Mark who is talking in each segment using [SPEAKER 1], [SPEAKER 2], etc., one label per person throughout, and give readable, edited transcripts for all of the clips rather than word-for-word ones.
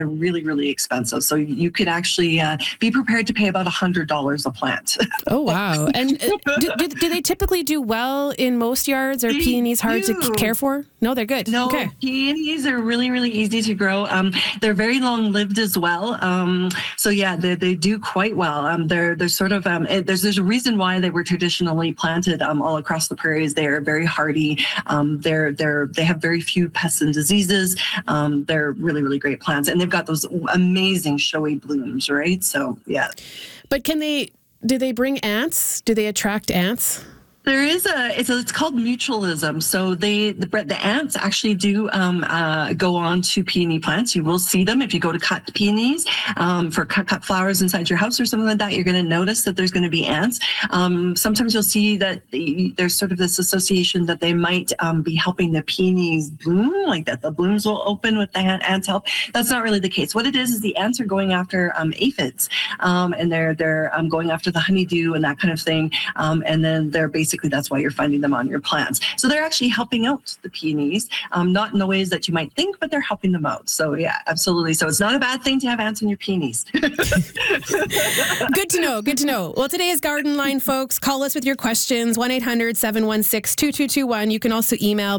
[SPEAKER 1] really, really expensive. So you could actually be prepared to pay about $100 a plant.
[SPEAKER 2] Oh, wow. And do they typically do well in most yards? Are peonies hard to care for? No, they're good.
[SPEAKER 1] No,
[SPEAKER 2] okay.
[SPEAKER 1] Peonies are really, really easy to grow. They're very long-lived as well. So yeah, they do quite well. They're sort of, there's a reason why they were traditionally planted all across the prairies. They are very hardy. They have very few pests and diseases. They're really, really great plants. And they've got those amazing showy blooms, right? So yeah.
[SPEAKER 2] But do they bring ants? Do they attract ants?
[SPEAKER 1] There is it's called mutualism. So the ants actually do go on to peony plants. You will see them if you go to cut peonies for cut flowers inside your house or something like that. You're going to notice that there's going to be ants. Sometimes you'll see that there's sort of this association that they might be helping the peonies bloom, like that the blooms will open with the ants' help. That's not really the case. What it is the ants are going after aphids, and they're going after the honeydew and that kind of thing, and then they're basically that's why you're finding them on your plants. So they're actually helping out the peonies, not in the ways that you might think, but they're helping them out. So yeah, absolutely. So it's not a bad thing to have ants on your peonies.
[SPEAKER 2] Good to know. Good to know. Well, today is Garden Line, folks. Call us with your questions, 1-800-716-2221. You can also email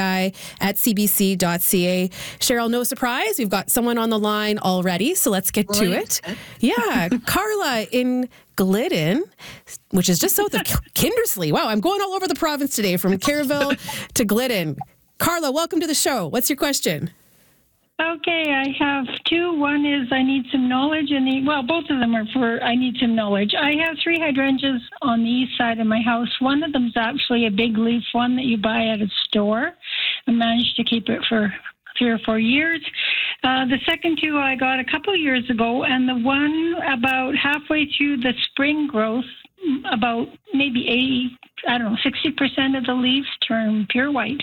[SPEAKER 2] bluesky@cbc.ca. Cheryl, no surprise, we've got someone on the line already, so let's get to it. Yeah, Carla in Glidden, which is just south of Kindersley. Wow, I'm going all over the province today, from Kerrville to Glidden. Carla, welcome to the show. What's your question?
[SPEAKER 3] Okay, I have two. One is I need some knowledge, and both of them are for I need some knowledge. I have 3 hydrangeas on the east side of my house. One of them is actually a big leaf one that you buy at a store. I managed to keep it for 3 or 4 years. The second 2 I got a couple of years ago, and the one about halfway through the spring growth, about maybe 60% of the leaves turn pure white.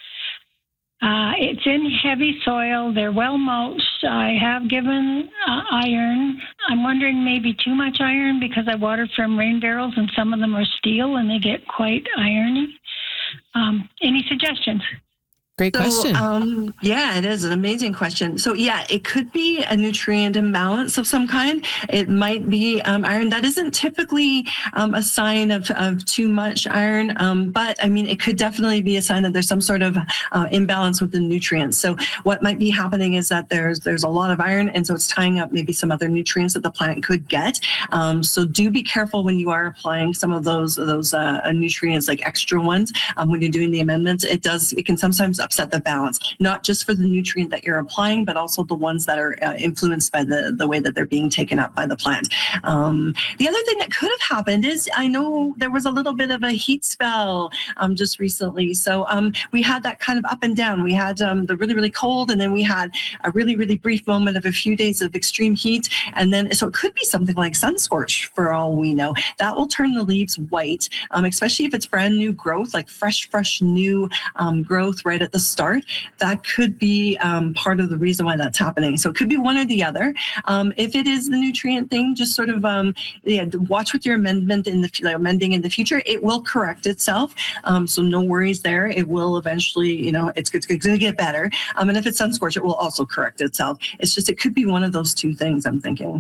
[SPEAKER 3] It's in heavy soil. They're well mulched. I have given iron. I'm wondering maybe too much iron because I water from rain barrels and some of them are steel and they get quite irony. Any suggestions?
[SPEAKER 2] Great question.
[SPEAKER 1] Yeah, it is an amazing question. So yeah, it could be a nutrient imbalance of some kind. It might be iron. That isn't typically a sign of too much iron, but I mean, it could definitely be a sign that there's some sort of imbalance with the nutrients. So what might be happening is that there's a lot of iron, and so it's tying up maybe some other nutrients that the plant could get. So do be careful when you are applying some of those nutrients, like extra ones, when you're doing the amendments. It can sometimes upset the balance, not just for the nutrient that you're applying, but also the ones that are influenced by the way that they're being taken up by the plant. The other thing that could have happened is, I know there was a little bit of a heat spell just recently. So we had that kind of up and down. We had the really, really cold, and then we had a really, really brief moment of a few days of extreme heat. And then, so it could be something like sun scorch for all we know. That will turn the leaves white, especially if it's brand new growth, like fresh new growth right at the start. That could be part of the reason why that's happening. So it could be one or the other. If it is the nutrient thing, just sort of watch with your amending in the future. It will correct itself. So no worries there. It will eventually, it's going to get better. And if it's sun scorch, it will also correct itself. It's just, it could be one of those two things, I'm thinking.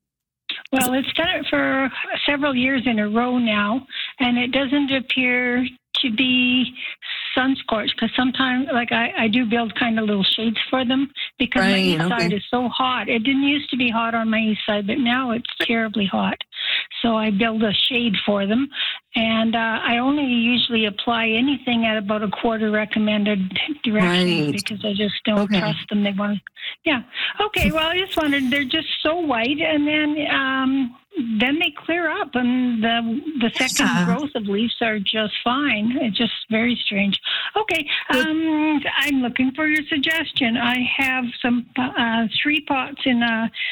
[SPEAKER 3] Well, it's done it for several years in a row now, and it doesn't appear to be sun scorched, because sometimes, like I do build kind of little shades for them because my east side is so hot. It didn't used to be hot on my east side, but now it's terribly hot. So I build a shade for them, and I only usually apply anything at about a quarter recommended direction because I just don't trust them. They want, Okay. Well, I just wondered. They're just so white, and then they clear up, and the second growth of leaves are just fine. It's just very strange. Okay, I'm looking for your suggestion. I have some 3 pots in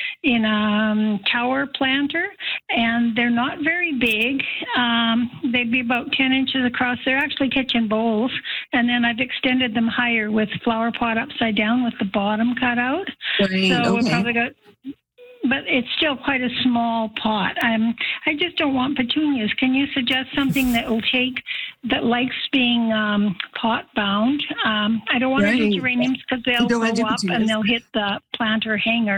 [SPEAKER 3] a tower planter, and they're not very big. They'd be about 10 inches across. They're actually kitchen bowls, and then I've extended them higher with flower pot upside down with the bottom cut out. So we probably got. But it's still quite a small pot. I just don't want petunias. Can you suggest something that likes being pot bound? I don't want to do geraniums because they'll go up and they'll hit the planter hanger.